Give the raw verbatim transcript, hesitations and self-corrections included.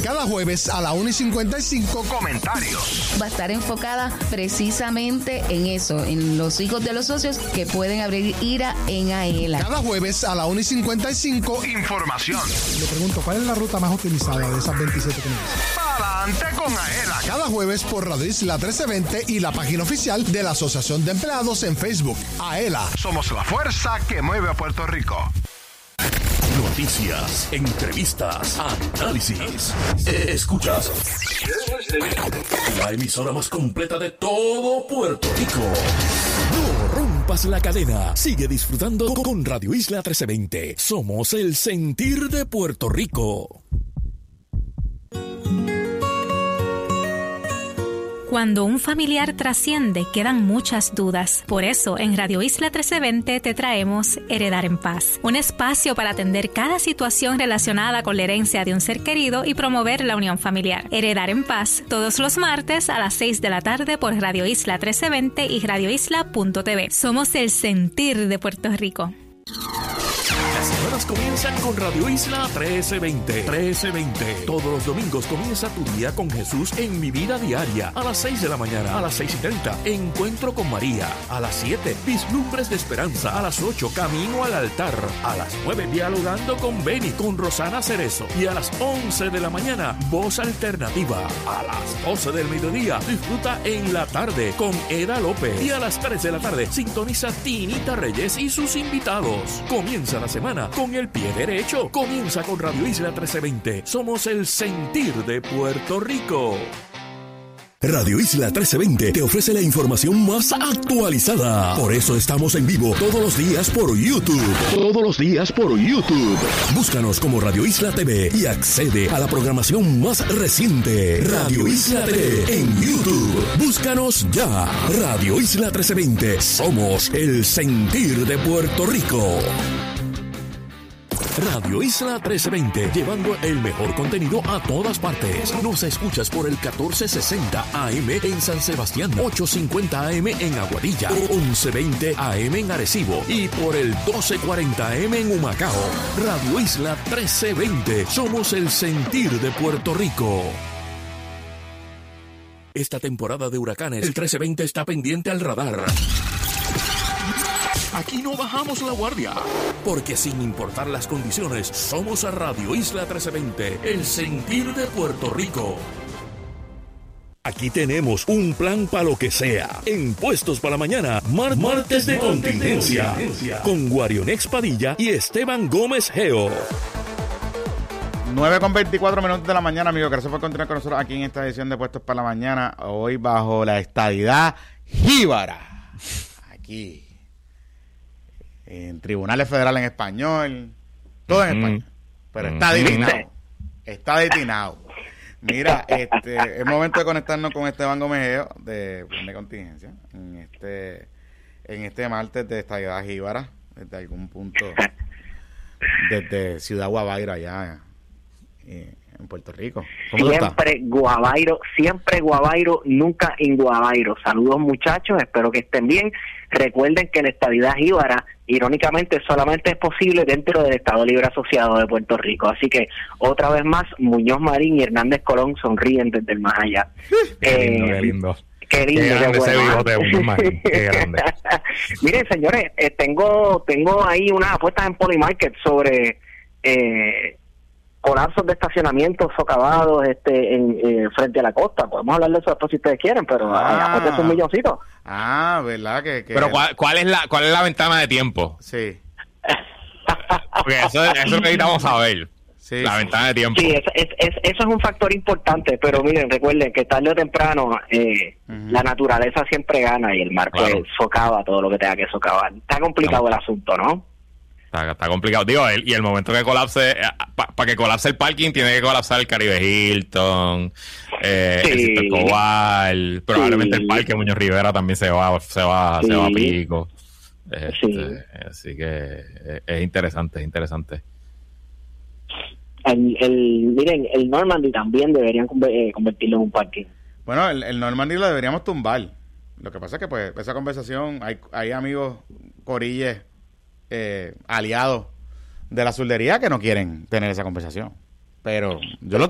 Cada jueves a la una y cincuenta y cinco, comentarios. Va a estar enfocada precisamente en eso, en los hijos de los socios que pueden abrir ira en AELA. Cada jueves a la una y cincuenta y cinco, información. Le pregunto, ¿cuál es la ruta más utilizada de esas veintisiete que me dicen? Adelante con AELA. Cada jueves por Radio Isla trece veinte y la página oficial de la Asociación de Empleados en Facebook. AELA, somos la fuerza que mueve a Puerto Rico. Noticias, entrevistas, análisis. Escuchas la emisora más completa de todo Puerto Rico. No rompas la cadena. Sigue disfrutando con Radio Isla trece veinte. Somos el sentir de Puerto Rico. Cuando un familiar trasciende, quedan muchas dudas. Por eso, en Radio Isla trece veinte te traemos Heredar en Paz, un espacio para atender cada situación relacionada con la herencia de un ser querido y promover la unión familiar. Heredar en Paz, todos los martes a las seis de la tarde por Radio Isla trece veinte y radio isla punto t v. Somos el sentir de Puerto Rico. Las semanas comienzan con Radio Isla trece veinte. trece veinte. Todos los domingos comienza tu día con Jesús en Mi Vida Diaria. A las seis de la mañana. A las seis y treinta. Encuentro con María. A las siete. Vislumbres de Esperanza. A las ocho. Camino al altar. A las nueve. Dialogando con Beni. Con Rosana Cerezo. Y a las once de la mañana. Voz Alternativa. A las doce del mediodía. Disfruta en la tarde con Eda López. Y a las tres de la tarde. Sintoniza Tinita Reyes y sus invitados. Comienza la semana con el pie derecho. Comienza con Radio Isla trece veinte. Somos el sentir de Puerto Rico. Radio Isla trece veinte te ofrece la información más actualizada. Por eso estamos en vivo todos los días por YouTube. Todos los días por YouTube. Búscanos como Radio Isla T V y accede a la programación más reciente. Radio Isla T V en YouTube. Búscanos ya. Radio Isla trece veinte. Somos el sentir de Puerto Rico. Radio Isla trece veinte, llevando el mejor contenido a todas partes. Nos escuchas por el catorce sesenta A M en San Sebastián, ochocientos cincuenta A M en Aguadilla, once veinte A M en Arecibo y por el doce cuarenta A M en Humacao. Radio Isla trece veinte, somos el sentir de Puerto Rico. Esta temporada de huracanes, el trece veinte está pendiente al radar. Aquí no bajamos la guardia, porque sin importar las condiciones, somos a Radio Isla trece veinte, el sentir de Puerto Rico. Aquí tenemos un plan para lo que sea. En Puestos para la Mañana, mar- martes de contingencia, con Guarionex Padilla y Esteban Gómez Geo. nueve con veinticuatro minutos de la mañana, amigo. Gracias por continuar con nosotros aquí en esta edición de Puestos para la Mañana. Hoy bajo la estadidad jíbara. Aquí. En tribunales federales en español, todo en español, pero está detinado, está detinado. Mira, este, es momento de conectarnos con Esteban Gómez Geo de Plan de Contingencia en este, en este martes de estadidad jíbara, desde algún punto, desde Ciudad Guabairo allá eh, en Puerto Rico. ¿Cómo siempre Guabairo, siempre Guabairo, nunca en Guabairo. Saludos muchachos, espero que estén bien. Recuerden que la estadidad jíbara, irónicamente, solamente es posible dentro del Estado Libre Asociado de Puerto Rico. Así que, otra vez más, Muñoz Marín y Hernández Colón sonríen desde el más allá. Qué lindo, eh, qué lindo. Qué lindo, qué grande qué bueno. ese bigote de Muñoz Marín, qué grande. Miren, señores, eh, tengo tengo ahí unas apuestas en Polymarket sobre eh, colapsos de estacionamientos socavados este, en, eh, frente a la costa. Podemos hablar de eso después si ustedes quieren, pero Ah. apuestas un milloncito. Ah, ¿verdad? Que, que... Pero ¿cuál, cuál es la cuál es la ventana de tiempo? Sí. Porque eso, eso es lo que necesitamos saber. Sí, la sí. ventana de tiempo. Sí, es, es, es, eso es un factor importante, pero miren, recuerden que tarde o temprano eh, Ujú. la naturaleza siempre gana y el mar pues Claro. socava todo lo que tenga que socavar. Está complicado el asunto, ¿no? Está, está complicado. Digo, el, y el momento que colapse, para pa que colapse el parking, tiene que colapsar el Caribe Hilton, eh, Sí. el Sitio Escobar, probablemente Sí. el Parque Muñoz Rivera también se va, se va, Sí. se va a pico. Este, Sí. Así que eh, es interesante, es interesante. El, el, miren, el Normandy también deberían conver- eh, convertirlo en un parking. Bueno, el, el Normandy lo deberíamos tumbar. Lo que pasa es que, pues, esa conversación, hay, hay amigos corilles, eh, aliados de la soldería que no quieren tener esa conversación. Pero yo lo